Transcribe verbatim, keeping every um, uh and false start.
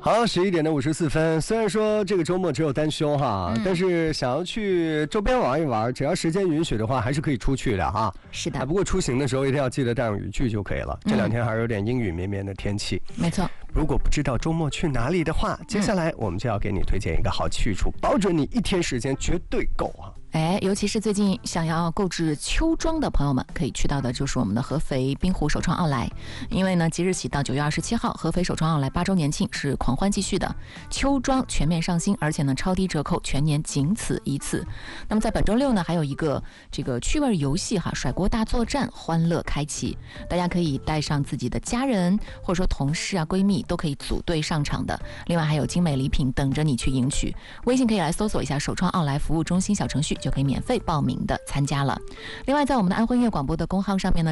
好，十一点的五十四分。虽然说这个周末只有单休哈、嗯，但是想要去周边玩一玩，只要时间允许的话，还是可以出去的哈。 是的。 不过出行的时候一定要记得带上雨具就可以了。这两天还是有点阴雨绵绵的天气。 没错。 如果不知道周末去哪里的话，接下来我们就要给你推荐一个好去处，保准你一天时间绝对够啊。 哎，尤其是最近想要购置秋装的朋友们，可以去到的就是我们的合肥滨湖首创奥莱。因为呢，即日起到九月二十七号，合肥首创奥莱八周年庆是狂欢继续的，秋装全面上新，而且呢超低折扣，全年仅此一次。那么在本周六呢，还有一个这个趣味游戏哈，甩锅大作战，欢乐开启，大家可以带上自己的家人或者说同事啊、闺蜜，都可以组队上场的。另外还有精美礼品等着你去赢取。微信可以来搜索一下首创奥莱服务中心小程序，就可以免费报名的参加了。另外在我们的安徽音乐广播的公号上面呢，